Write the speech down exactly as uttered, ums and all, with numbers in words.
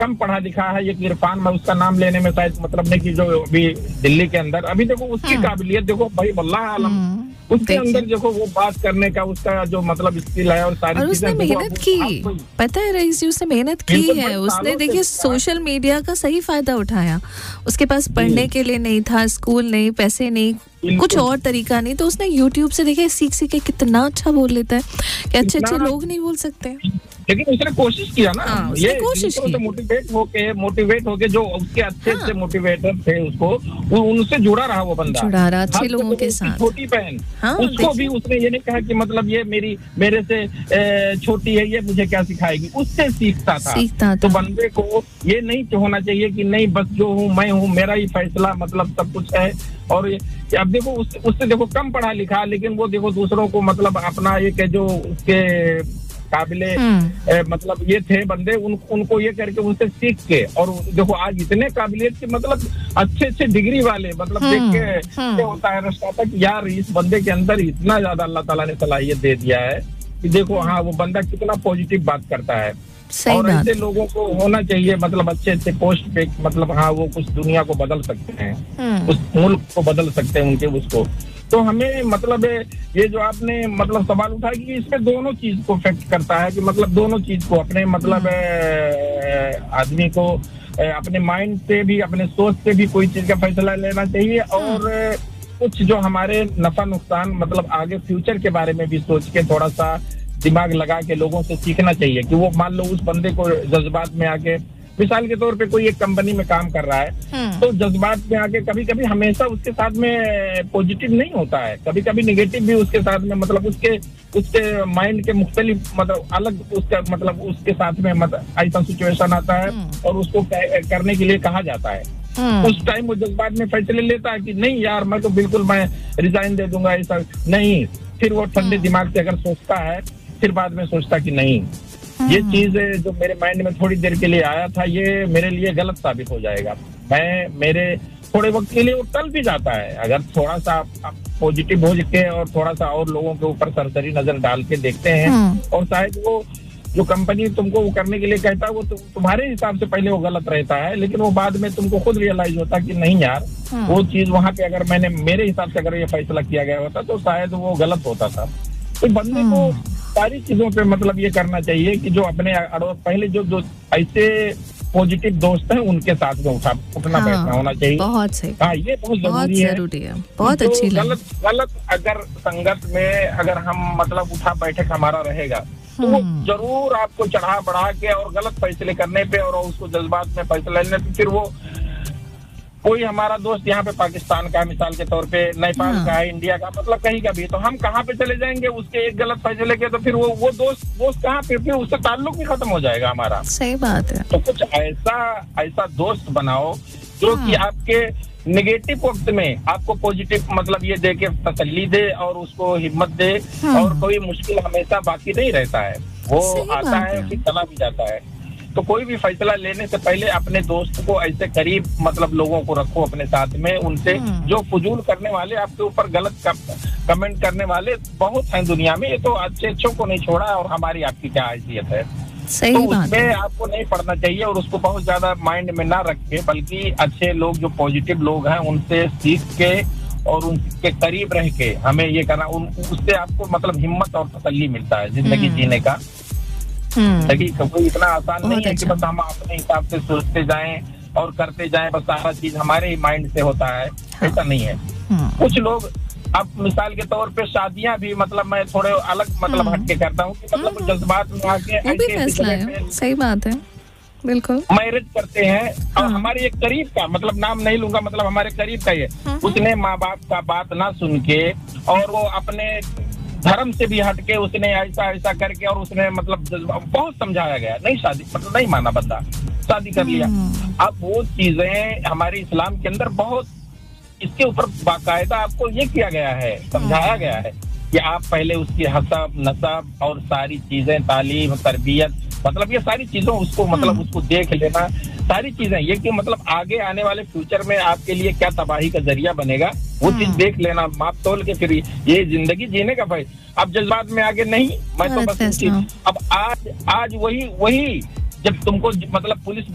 कम पढ़ा लिखा है, ये इरफान, मैं उसका नाम लेने में शायद मतलब नहीं कि जो अभी दिल्ली के अंदर अभी देखो उसकी काबिलियत देखो भाई, वल्लाह आलम उसके अंदर देखो वो बात करने का उसका जो मतलब स्किल है और सारी और उसने मेहनत की, पता है रईस जी, उसने मेहनत की है, उसने देखिए सोशल मीडिया का सही फायदा उठाया। उसके पास पढ़ने के लिए नहीं था, स्कूल नहीं, पैसे नहीं, कुछ और तरीका नहीं, तो उसने यूट्यूब से देखिए सीख सीख के कितना अच्छा बोल लेता है कि अच्छे अच्छे लोग नहीं बोल सकते, लेकिन उसने कोशिश किया ना। हाँ, ये कोशिश की, मोटिवेट होके मोटिवेट होके जो उसके अच्छे अच्छे मोटिवेटर थे उसको वो उनसे जुड़ा रहा, वो बंदा जुड़ा रहा अच्छे लोगों के साथ। छोटी बहन, हाँ, उसको भी उसने ये नहीं कहा कि मतलब ये मेरी मेरे से छोटी है, ये मुझे क्या सिखाएगी, उससे सीखता था, सीखता था। तो बंदे को ये नहीं होना चाहिए कि नहीं बस जो हूँ मैं हूँ, मेरा ही फैसला मतलब सब कुछ है। और अब देखो उस, उससे देखो कम पढ़ा लिखा, लेकिन वो देखो दूसरों को मतलब अपना एक जो उसके काबिले मतलब ये थे बंदे, उन, उनको ये करके उनसे सीख के, और देखो आज इतने काबिलियत के मतलब अच्छे अच्छे डिग्री वाले मतलब देख के क्या होता है रास्ता तक, यार इस बंदे के अंदर इतना ज्यादा अल्लाह ताला ने सलाहियत दे दिया है कि देखो हाँ वो बंदा कितना पॉजिटिव बात करता है। और ऐसे लोगों को होना चाहिए, मतलब अच्छे अच्छे पोस्ट पे, मतलब हाँ वो कुछ दुनिया को बदल सकते हैं, उस मुल्क को बदल सकते हैं उनके उसको। तो हमें मतलब ये जो आपने मतलब सवाल उठाया कि इसमें दोनों चीज को इफेक्ट करता है, कि मतलब दोनों चीज को अपने मतलब आदमी को अपने माइंड से भी, अपने सोच से भी कोई चीज का फैसला लेना चाहिए, और कुछ जो हमारे नफा नुकसान मतलब आगे फ्यूचर के बारे में भी सोच के थोड़ा सा दिमाग लगा के लोगों से सीखना चाहिए। कि वो मान लो उस बंदे को जज्बात में आके, मिसाल के तौर पे कोई एक कंपनी में काम कर रहा है, तो जज्बात में आके कभी कभी हमेशा उसके साथ में पॉजिटिव नहीं होता है, कभी कभी निगेटिव भी उसके साथ में मतलब उसके उसके माइंड के मुख्तलिफ मतलब अलग उसका मतलब उसके साथ में मतलब ऐसा सिचुएशन आता है और उसको करने के लिए कहा जाता है। उस टाइम वो जज्बात में फैसले लेता है कि नहीं यार मैं तो बिल्कुल मैं रिजाइन दे दूंगा, ऐसा नहीं। फिर वो ठंडे दिमाग से अगर सोचता है, फिर बाद में सोचता कि नहीं ये चीज जो मेरे माइंड में थोड़ी देर के लिए आया था ये मेरे लिए गलत साबित हो जाएगा, मैं मेरे थोड़े वक्त के लिए वो टल भी जाता है। अगर थोड़ा सा आप पॉजिटिव हो के और थोड़ा सा और लोगों के ऊपर सरसरी नजर डाल के देखते हैं, और शायद वो जो कंपनी तुमको वो करने के लिए कहता है वो तु, तुम्हारे हिसाब से पहले वो गलत रहता है, लेकिन वो बाद में तुमको खुद रियलाइज होता है कि नहीं यार वो चीज वहां पे अगर मैंने मेरे हिसाब से अगर ये फैसला किया गया होता तो शायद वो गलत होता था। तो बंदे को सारी चीजों पे मतलब ये करना चाहिए कि जो अपने अड़ोस पहले जो जो ऐसे पॉजिटिव दोस्त हैं उनके साथ में उठा उठना हाँ, बैठना होना चाहिए। बहुत सही। हाँ ये बहुत जरूरी है, है। बहुत अच्छी गलत गलत अगर संगत में अगर हम मतलब उठा बैठक हमारा रहेगा तो वो जरूर आपको चढ़ा बढ़ा के और गलत फैसले करने पे और उसको जज्बात में फैसला लेने पे, फिर वो कोई हमारा दोस्त यहाँ पे पाकिस्तान का मिसाल के तौर पे, नेपाल हाँ। का है, इंडिया का, मतलब कहीं का भी, तो हम कहाँ पे चले जाएंगे उसके एक गलत फैसले के, तो फिर वो वो दोस्त दोस्त कहाँ पे, फिर उससे ताल्लुक ही खत्म हो जाएगा हमारा। सही बात है। तो कुछ ऐसा ऐसा दोस्त बनाओ जो हाँ। कि आपके नेगेटिव वक्त में आपको पॉजिटिव मतलब ये दे के तसल्ली दे और उसको हिम्मत दे हाँ। और कोई मुश्किल हमेशा बाकी नहीं रहता है, वो आता है फिर चला भी जाता है। तो कोई भी फैसला लेने से पहले अपने दोस्त को ऐसे करीब मतलब लोगों को रखो अपने साथ में, उनसे जो फजूल करने वाले आपके ऊपर गलत कमेंट करने वाले बहुत हैं दुनिया में, ये तो अच्छे अच्छों को नहीं छोड़ा और हमारी आपकी क्या हैसियत है। सही तो बात उसमें है। आपको नहीं पढ़ना चाहिए और उसको बहुत ज्यादा माइंड में ना रखे, बल्कि अच्छे लोग जो पॉजिटिव लोग हैं उनसे सीख के और उनके करीब रह के हमें ये करना, उससे आपको मतलब हिम्मत और तसल्ली मिलता है जिंदगी जीने का। जिंदगी कोई इतना आसान नहीं है कि बस हम अपने हिसाब से सोचते जाएं और करते जाएं, बस सारा चीज हमारे ही माइंड से होता है, ऐसा नहीं है। कुछ लोग अब मिसाल के तौर पे शादियां भी मतलब मैं थोड़े अलग मतलब हटके करता हूँ कि मतलब जज्बात में आके ऐसे सही बात है बिल्कुल मैरिज करते हैं और हमारे एक करीब का मतलब नाम नहीं लूंगा, मतलब हमारे करीब का ये, उसने माँ बाप का बात ना सुन के और वो अपने धर्म से भी हटके उसने ऐसा ऐसा करके और उसने मतलब बहुत समझाया गया, नहीं शादी मतलब नहीं माना बंदा, शादी कर लिया। अब वो चीजें हमारे इस्लाम के अंदर बहुत इसके ऊपर बाकायदा आपको ये किया गया है, समझाया गया है कि आप पहले उसकी हसब नसब और सारी चीजें, तालीम, तरबियत, मतलब ये सारी चीजों उसको मतलब उसको देख लेना, सारी चीजें ये कि मतलब आगे आने वाले फ्यूचर में आपके लिए क्या तबाही का जरिया बनेगा वो चीज देख लेना, माप तोल के फिर ये जिंदगी जीने का भाई। अब जज्बात में आगे नहीं, मैं तो बस अब आज आज वही वही जब तुमको मतलब पुलिस